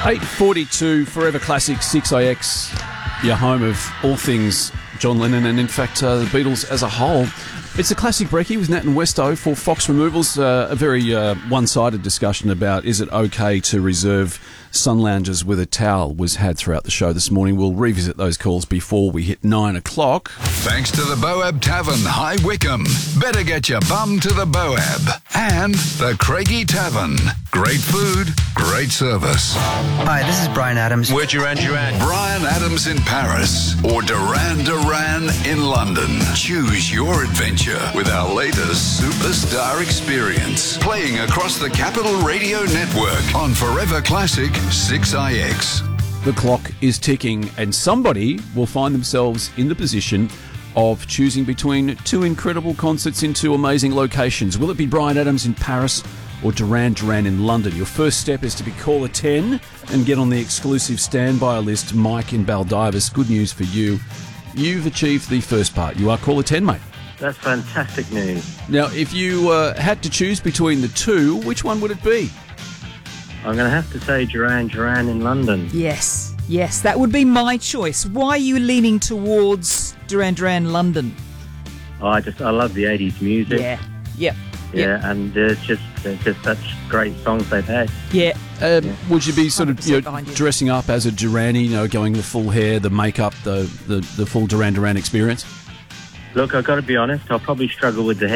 8:42, Forever Classic 6IX, your home of all things John Lennon and, in fact, the Beatles as a whole. It's a classic brekkie with Nat and Westo for Fox Removals. A very one-sided discussion about is it okay to reserve sun lounges with a towel was had throughout the show this morning. We'll revisit those calls before we hit 9 o'clock. Thanks to the Boab Tavern, High Wycombe. Better get your bum to the Boab. And the Craigie Tavern. Great food, great service. Hi, this is Brian Adams. We're Duran Duran. Brian Adams in Paris or Duran Duran in London. Choose your adventure with our latest Superstar Experience. Playing across the Capital Radio Network on Forever Classic 6IX. The clock is ticking and somebody will find themselves in the position of choosing between two incredible concerts in two amazing locations. Will it be Brian Adams in Paris or Duran Duran in London? Your first step is to be caller 10 and get on the exclusive standby list, Mike in Baldivis. Good news for you. You've achieved the first part. You are caller 10, mate. That's fantastic news. Now, if you had to choose between the two, which one would it be? I'm going to have to say Duran Duran in London. Yes, that would be my choice. Why are you leaning towards Duran Duran London? I love the 80s music. Yeah, and there's just such great songs they've had. Yeah. Would you be sort of 100% behind you. dressing up as a Duranie, going the full hair, the makeup, the full Duran Duran experience? Look, I've got to be honest, I'll probably struggle with the